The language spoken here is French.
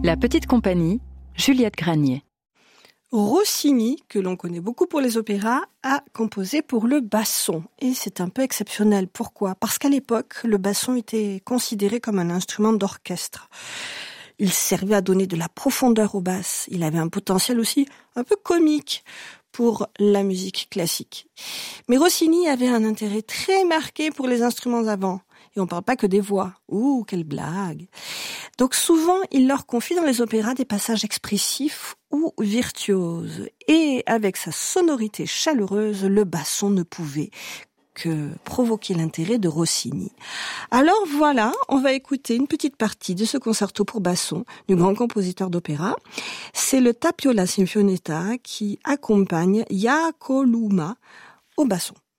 La petite compagnie, Juliette Granier. Rossini, que l'on connaît beaucoup pour les opéras, a composé pour le basson. Et c'est un peu exceptionnel. Pourquoi ? Parce qu'à l'époque, le basson était considéré comme un instrument d'orchestre. Il servait à donner de la profondeur aux basses. Il avait un potentiel aussi un peu comique pour la musique classique. Mais Rossini avait un intérêt très marqué pour les instruments avant. Et on ne parle pas que des voix. Ouh, quelle blague! Donc souvent, il leur confie dans les opéras des passages expressifs ou virtuoses. Et avec sa sonorité chaleureuse, le basson ne pouvait que provoquer l'intérêt de Rossini. Alors voilà, on va écouter une petite partie de ce concerto pour basson du grand compositeur d'opéra. C'est le Tapiola Sinfonietta qui accompagne Jaakko Luuma au basson.